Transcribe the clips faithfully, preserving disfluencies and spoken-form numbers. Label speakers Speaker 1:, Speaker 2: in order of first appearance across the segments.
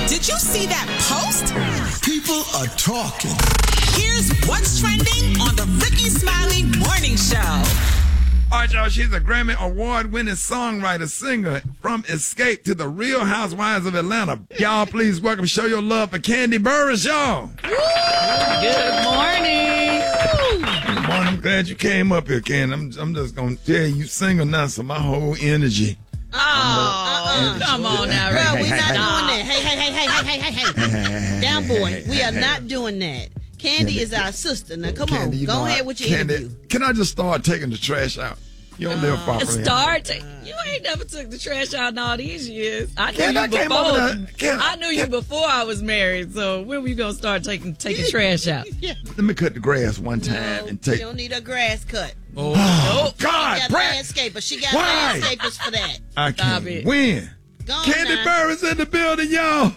Speaker 1: Did you see that post?
Speaker 2: People are talking.
Speaker 1: Here's what's trending on the Ricky Smiley Morning Show.
Speaker 3: All right, y'all, she's a Grammy Award-winning songwriter, singer from Escape to the Real Housewives of Atlanta. Y'all, please welcome, show your love for Kandi Burruss, y'all.
Speaker 4: Good morning.
Speaker 3: Good morning. I'm glad you came up here, Kandi. I'm, I'm just going to tell you, you single now, so my whole energy.
Speaker 4: Oh, uh-uh. Come on now,
Speaker 5: Girl,
Speaker 4: Ricky.
Speaker 5: we're not doing that. Hey, hey, hey, hey, hey, hey, hey, hey. Down, boy. We are not doing that. Kandi is our sister. Now, come
Speaker 3: Kandi,
Speaker 5: on.
Speaker 3: you
Speaker 5: Go
Speaker 3: know,
Speaker 5: ahead
Speaker 3: I-
Speaker 5: with your
Speaker 3: Kandi,
Speaker 5: interview.
Speaker 3: Can I just start taking the trash out? You don't live far from here.
Speaker 4: Start. You ain't never took the trash out in all these years. I knew
Speaker 3: Can
Speaker 4: you
Speaker 3: I came
Speaker 4: before.
Speaker 3: over there? Can-
Speaker 4: I knew you
Speaker 3: can-
Speaker 4: before I was married. So when were you gonna start taking taking trash out?
Speaker 5: Yeah.
Speaker 3: Let me cut the grass one time
Speaker 5: No,
Speaker 3: and
Speaker 5: she
Speaker 3: take.
Speaker 5: don't need a grass cut.
Speaker 4: Oh,
Speaker 3: Oh,
Speaker 5: She
Speaker 3: God,
Speaker 5: got
Speaker 3: Brad.
Speaker 5: landscapers. She got
Speaker 3: Why?
Speaker 5: landscapers for that.
Speaker 3: I
Speaker 4: Stop
Speaker 3: can't
Speaker 4: it.
Speaker 3: win.
Speaker 5: Go on
Speaker 3: Kandi
Speaker 5: now.
Speaker 3: Burruss in the building, y'all.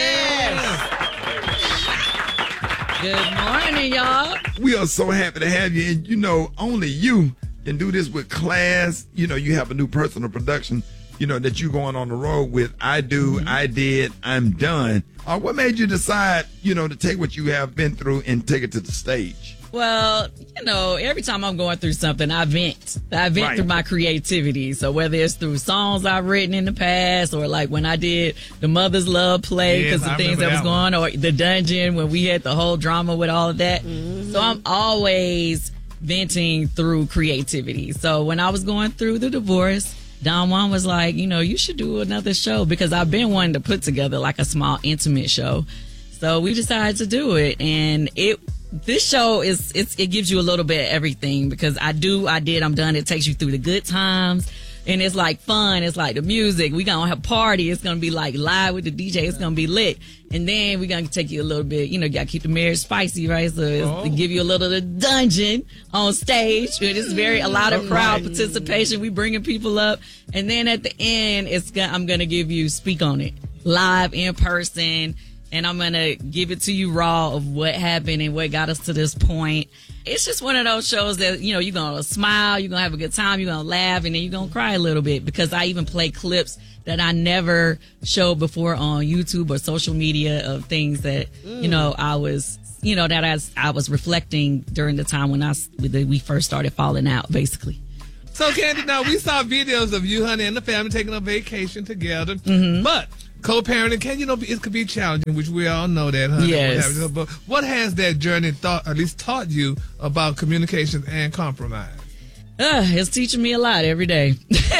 Speaker 5: Yes.
Speaker 4: good morning, y'all.
Speaker 3: We are so happy to have you. And you know, only you can do this with class. You know, you have a new personal production, you know, that you going on the road with. I do,
Speaker 4: Mm-hmm.
Speaker 3: I did, I'm done. Uh, what made you decide, you know, to take what you have been through and take it to the stage?
Speaker 4: Well, you know, every time I'm going through something, I vent. I vent
Speaker 3: Right.
Speaker 4: through my creativity. So whether it's through songs I've written in the past or like when I did the Mother's Love play
Speaker 6: Yes,
Speaker 4: because
Speaker 6: I
Speaker 4: of things that
Speaker 6: remember
Speaker 4: was
Speaker 6: that one.
Speaker 4: going on, or the dungeon when we had the whole drama with all of that. So I'm always venting through creativity. So when I was going through the divorce, Don Juan was like, you know, you should do another show because I've been wanting to put together like a small intimate show. So we decided to do it, and it this show is it's it gives you a little bit of everything because I do, I did, I'm done. It takes you through the good times, and it's like fun. It's like the music. We gonna have a party. It's gonna be like live with the D J. It's gonna be lit, and then we gonna take you a little bit. You know, you gotta keep the marriage spicy, right? So it's
Speaker 6: Oh.
Speaker 4: to give you a little of the dungeon on stage. It's very a lot of crowd participation. We bringing people up, and then at the end, it's gonna, I'm gonna give you speak on it live in person. And I'm going to give it to you raw of what happened and what got us to this point. It's just one of those shows that, you know, you're going to smile, you're going to have a good time, you're going to laugh, and then you're going to cry a little bit because I even play clips that I never showed before on YouTube or social media of things that, you know, I was, you know, that I, I was reflecting during the time when I, we first started falling out, basically.
Speaker 6: So, Kandi, now we saw videos of you, honey, and the family taking a vacation together.
Speaker 4: Mm-hmm.
Speaker 6: But co-parenting can, you know, it could be challenging, which we all know that, honey.
Speaker 4: Yes.
Speaker 6: What have- But what has that journey thought, at least taught you about communication and compromise?
Speaker 4: Uh, it's teaching me a lot every day.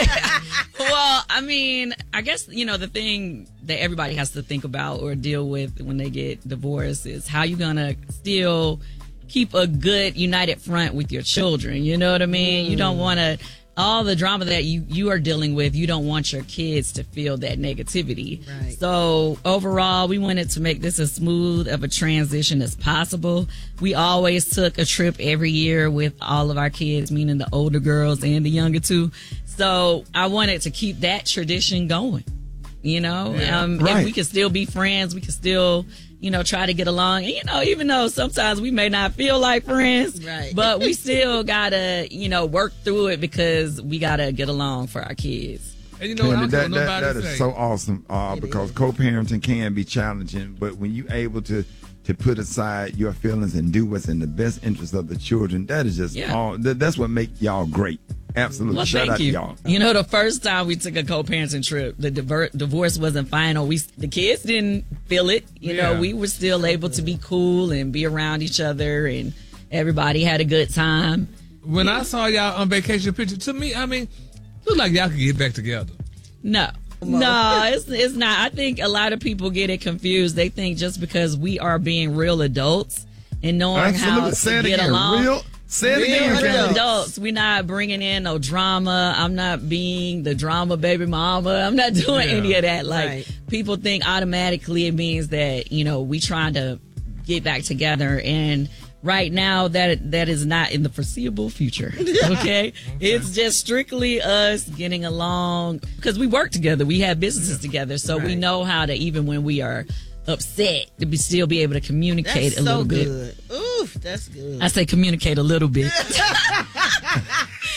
Speaker 4: Well, I mean, I guess, you know, the thing that everybody has to think about or deal with when they get divorced is how you going to still keep a good united front with your children. You know what I mean? Mm. You don't want to, all the drama that you, you are dealing with, you don't want your kids to feel that negativity.
Speaker 5: Right.
Speaker 4: So overall, we wanted to make this as smooth of a transition as possible. We always took a trip every year with all of our kids, meaning the older girls and the younger two. So I wanted to keep that tradition going, you know,
Speaker 6: Yeah.
Speaker 4: um,
Speaker 3: Right.
Speaker 4: and we can still be friends. We can still, you know, try to get along. And, you know, even though sometimes we may not feel like friends,
Speaker 5: Right.
Speaker 4: but we still gotta, you know, work through it because we gotta get along for our kids.
Speaker 6: And you know what? I
Speaker 3: Kandi,
Speaker 6: don't
Speaker 3: that,
Speaker 6: care what
Speaker 3: that,
Speaker 6: nobody
Speaker 3: that
Speaker 6: say.
Speaker 3: is so awesome uh, because co-parenting can be challenging, but when you're able to to put aside your feelings and do what's in the best interest of the children, that is just
Speaker 4: Yeah.
Speaker 3: all. That, that's what makes y'all great. Absolutely.
Speaker 4: Well,
Speaker 3: Shout
Speaker 4: thank
Speaker 3: out
Speaker 4: you.
Speaker 3: to y'all.
Speaker 4: You know, the first time we took a co-parenting trip, the diver- divorce wasn't final. We the kids didn't feel it. You
Speaker 6: Yeah.
Speaker 4: know, we were still able to be cool and be around each other, and everybody had a good time.
Speaker 6: When I saw y'all on vacation picture, to me, I mean, looked like y'all could get back together.
Speaker 4: No. No, it's it's not. I think a lot of people get it confused. They think just because we are being real adults and knowing how
Speaker 3: Absolutely. Say
Speaker 4: to
Speaker 3: it
Speaker 4: get
Speaker 3: again.
Speaker 4: along.
Speaker 3: Real. Say it
Speaker 5: Real
Speaker 3: again.
Speaker 4: We're
Speaker 3: Kandi.
Speaker 4: real
Speaker 5: adults.
Speaker 4: adults. We're not bringing in no drama. I'm not being the drama baby mama. I'm not doing
Speaker 6: Yeah.
Speaker 4: any of that. Like,
Speaker 5: Right.
Speaker 4: people think automatically it means that, you know, we trying to get back together. And right now, that that is not in the foreseeable future. Okay? okay. It's just strictly us getting along because we work together. We have businesses together. So we
Speaker 5: Right.
Speaker 4: know how to, even when we are upset, to be, still be able to communicate
Speaker 5: That's
Speaker 4: a
Speaker 5: so
Speaker 4: little bit.
Speaker 5: good. Oof, that's good.
Speaker 4: I say communicate a little bit.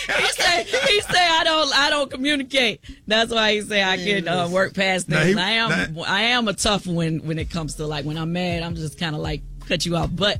Speaker 4: he say he say I don't I don't communicate. That's why he say I can uh, work past things.
Speaker 3: Now, he-
Speaker 4: I am
Speaker 3: now-
Speaker 4: I am a tough one when it comes to like when I'm mad. I'm just kind of like cut you off, but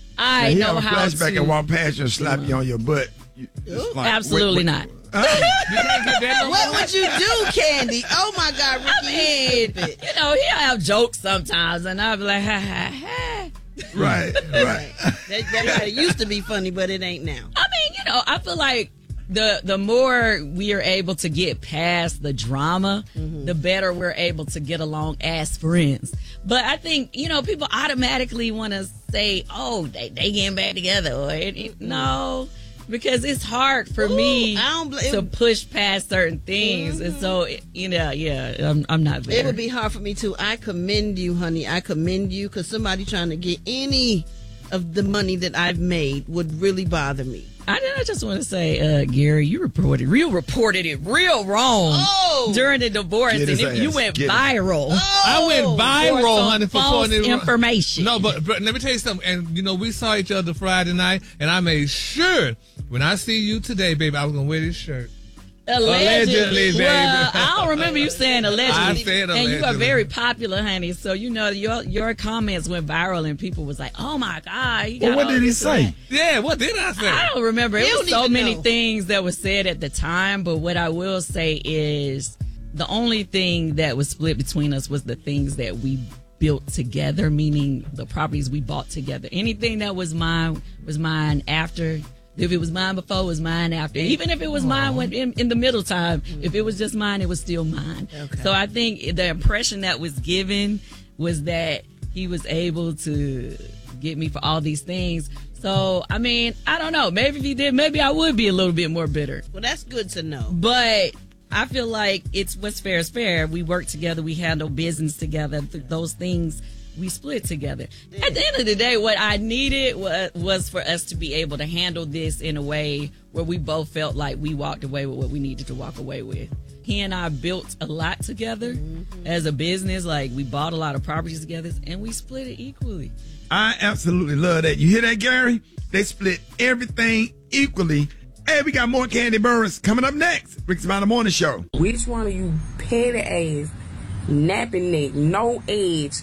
Speaker 4: I
Speaker 3: he
Speaker 4: know
Speaker 3: have a
Speaker 4: how
Speaker 3: flashback
Speaker 4: to.
Speaker 3: and walk past you and slap you on your butt. You- it's like,
Speaker 4: Absolutely
Speaker 3: wait,
Speaker 4: not.
Speaker 3: wait, uh,
Speaker 6: You can't get that no
Speaker 5: What
Speaker 6: more.
Speaker 5: would you do, Candy? Oh my God, Ricky,
Speaker 4: I mean,
Speaker 5: you stupid.
Speaker 4: you know, he'll have jokes sometimes, and I'll be like, ha ha ha.
Speaker 3: right, right.
Speaker 5: That, that might have used to be funny, but it ain't now.
Speaker 4: I mean, you know, I feel like the the more we are able to get past the drama,
Speaker 5: Mm-hmm.
Speaker 4: the better we're able to get along as friends. But I think, you know, people automatically want to say, oh, they, they getting back together. Or it, it, no, because it's hard for
Speaker 5: Ooh,
Speaker 4: me
Speaker 5: I don't bl-
Speaker 4: to
Speaker 5: it-
Speaker 4: push past certain things. And so, it, you know, yeah, I'm, I'm not there.
Speaker 5: It would be hard for me too. I commend you, honey. I commend you because somebody trying to get any of the money that I've made would really bother me.
Speaker 4: I, I just want to say, uh, Gary, you reported, real reported it real wrong
Speaker 5: Oh!
Speaker 4: during the divorce,
Speaker 3: Get
Speaker 4: and
Speaker 3: his
Speaker 4: it, you
Speaker 3: ass.
Speaker 4: went
Speaker 3: Get his-
Speaker 4: viral.
Speaker 6: I went viral,
Speaker 4: For some
Speaker 6: honey, for
Speaker 4: false
Speaker 6: putting it wrong.
Speaker 4: information.
Speaker 6: No, but, but let me tell you something. And you know, we saw each other Friday night, and I made sure when I see you today, baby, I was gonna wear this shirt.
Speaker 4: Allegedly,
Speaker 6: Allegedly, baby.
Speaker 4: well, I don't remember you saying allegedly.
Speaker 6: I said
Speaker 4: And you are
Speaker 6: allegedly.
Speaker 4: very popular, honey. So you know your your comments went viral, and people was like, "Oh my God!" He
Speaker 3: Well,
Speaker 4: got
Speaker 3: what
Speaker 4: all
Speaker 3: did he
Speaker 4: this and
Speaker 3: say?
Speaker 4: that.
Speaker 6: Yeah, what did I say?
Speaker 4: I don't remember. It
Speaker 5: You
Speaker 4: was
Speaker 5: don't
Speaker 4: so
Speaker 5: even
Speaker 4: many
Speaker 5: know.
Speaker 4: things that were said at the time. But what I will say is the only thing that was split between us was the things that we built together, meaning the properties we bought together. Anything that was mine was mine after. If it was mine before, it was mine after. Even if it was mine when, in, in the middle time, if it was just mine, it was still mine.
Speaker 5: Okay.
Speaker 4: So I think the impression that was given was that he was able to get me for all these things. So, I mean, I don't know. Maybe if he did, maybe I would be a little bit more bitter.
Speaker 5: Well, that's good to know.
Speaker 4: But I feel like it's what's fair is fair. We work together. We handle business together. Th- those things we split together. At the end of the day, what I needed was, was for us to be able to handle this in a way where we both felt like we walked away with what we needed to walk away with. He and I built a lot together as a business. Like, we bought a lot of properties together, and we split it equally.
Speaker 3: I absolutely love that. You hear that, Gary? They split everything equally. Hey, we got more Candy Burris coming up next. Rick's About the Morning Show.
Speaker 7: Which one of you petty ass, napping neck, no edge,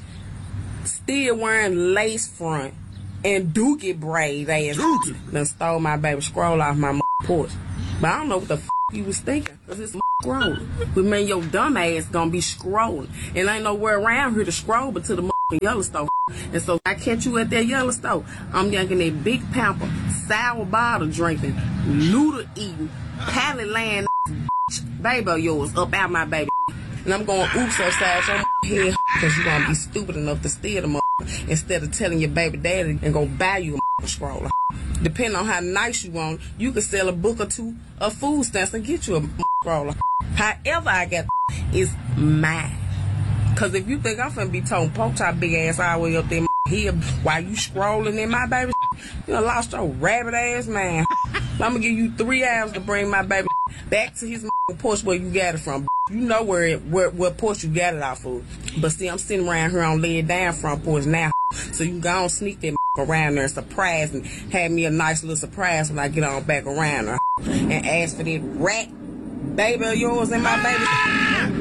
Speaker 7: still wearing lace front, and dookie braid ass
Speaker 3: Dookie.
Speaker 7: done stole my baby scroll off my porch? But I don't know what the f you was thinking, cause it's scrolling. But man, your dumb ass gonna be scrolling, and ain't nowhere around here to scroll but to the Yellowstone. And so I catch you at that Yellowstone, I'm yanking that big pamper, sour bottle drinking, noodle eating, pally laying baby of yours up out my baby. And I'm going oops upside your head because you gonna be stupid enough to steal the mother instead of telling your baby daddy and go buy you a scroller. Depending on how nice you want, you can sell a book or two of food stamps and get you a scroller. However I got is mine. Cause if you think I'm finna be toting poke top big ass all the way up there here while you scrolling in my baby, you done lost your rabbit ass man. I'm gonna give you three hours to bring my baby back to his porch where you got it from. You know where it, where what porch you got it off of. But see, I'm sitting around here on lay it down front porch now, so you can go on sneak that around there and surprise and have me a nice little surprise when I get on back around there and ask for that rat baby of yours and my baby.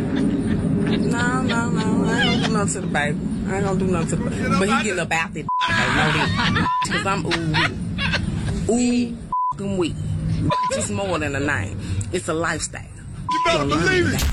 Speaker 7: No, no, no, I ain't gonna do nothing to the baby. I ain't gonna do nothing to the baby. But he getting up out there, I know that. Cause I'm ooh, ooh, f***ing weak. It's more than a name. It's a lifestyle.
Speaker 3: You better believe it.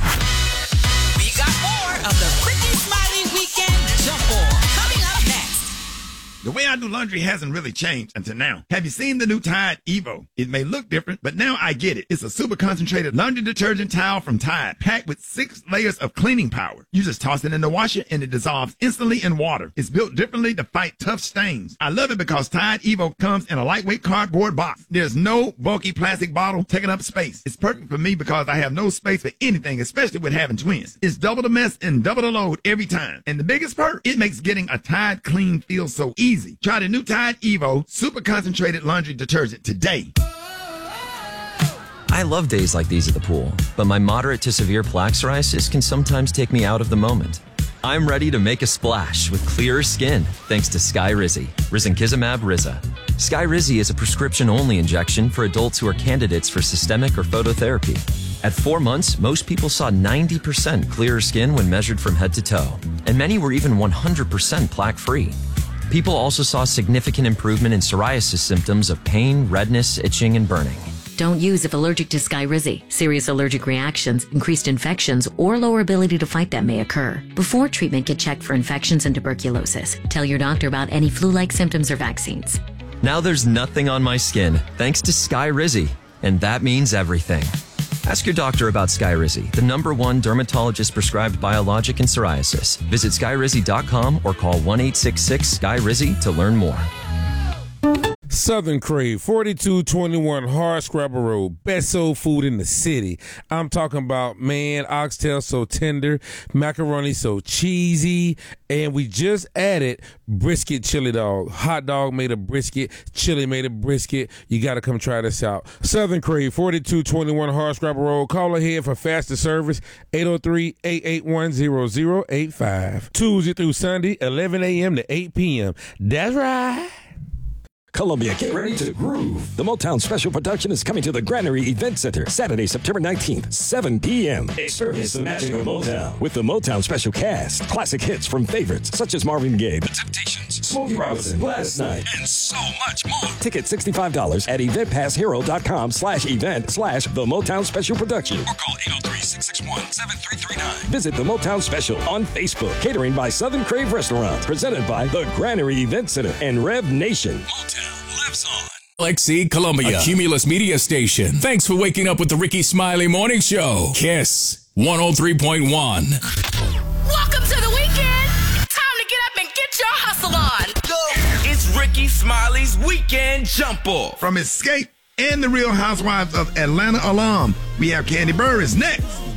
Speaker 1: We got more of the Ricky Smiley Weekend Jump On coming up next.
Speaker 3: The way I do laundry hasn't really changed until now. Have you seen the new Tide Evo? It may look different, but now I get it. It's a super concentrated laundry detergent towel from Tide, packed with six layers of cleaning power. You just toss it in the washer and it dissolves instantly in water. It's built differently to fight tough stains. I love it because Tide Evo comes in a lightweight cardboard box. There's no bulky plastic bottle taking up space. It's perfect for me because I have no space for anything, especially with having twins. It's double the mess and double the load every time. And the biggest perk, it makes getting a Tide clean feel so easy. Try the new Tide Evo super concentrated laundry detergent today.
Speaker 8: I love days like these at the pool, but my moderate to severe plaque psoriasis can sometimes take me out of the moment. I'm ready to make a splash with clearer skin thanks to Sky Rizzy, Risankizumab Rizza. Skyrizi is a prescription-only injection for adults who are candidates for systemic or phototherapy. At four months, most people saw ninety percent clearer skin when measured from head to toe, and many were even one hundred percent plaque-free. People also saw significant improvement in psoriasis symptoms of pain, redness, itching, and burning.
Speaker 9: Don't use if allergic to Skyrizi. Serious allergic reactions, increased infections, or lower ability to fight them may occur. Before treatment, get checked for infections and tuberculosis. Tell your doctor about any flu-like symptoms or vaccines.
Speaker 8: Now there's nothing on my skin thanks to Skyrizi, and that means everything. Ask your doctor about Skyrizi, the number one dermatologist-prescribed biologic in psoriasis. Visit skyrizi dot com or call one eight six six S K Y R I Z I to learn more.
Speaker 10: Southern Crave, forty-two twenty-one Hardscrabble Road, best soul food in the city. I'm talking about, man, oxtail so tender, macaroni so cheesy, and we just added brisket chili dog. Hot dog made of brisket, chili made of brisket. You got to come try this out. Southern Crave, forty-two twenty-one Hardscrabble Road. Call ahead for faster service, eight oh three, eight eight one, zero zero eight five. Tuesday through Sunday, eleven a.m. to eight p.m. That's right.
Speaker 11: Columbia, get ready to groove. The Motown Special Production is coming to the Granary Event Center Saturday, September nineteenth, seven p.m. Experience the magic of Motown with the Motown Special Cast. Classic hits from favorites such as Marvin Gaye, The Temptations, Smokey Robinson, Gladys Knight, and so much more. Tickets sixty-five dollars at event pass hero dot com slash event slash the Motown Special Production. Or call eight oh three, six six one, seven three three nine. Visit the Motown Special on Facebook. Catering by Southern Crave Restaurants. Presented by the Granary Event Center and Rev Nation. Motown lives on.
Speaker 12: X C Columbia, a Cumulus media station. Thanks for waking up with the Ricky Smiley Morning Show. Kiss one oh three point one.
Speaker 1: Welcome to the weekend. Time to get up and get your hustle on. Go.
Speaker 13: It's Ricky Smiley's Weekend Jump Off.
Speaker 3: From Escape and the Real Housewives of Atlanta alum, we have Candy Burris next.